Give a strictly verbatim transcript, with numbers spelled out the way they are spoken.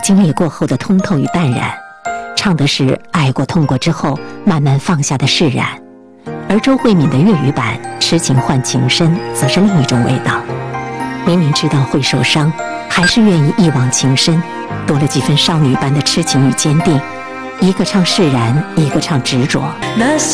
经历过后的通透与淡然，唱的是爱过痛过之后慢慢放下的释然。而周慧敏的粤语版《痴情换情深》则是另一种味道，明明知道会受伤，还是愿意一往情深，多了几分少女般的痴情与坚定。一个唱释然，一个唱执着。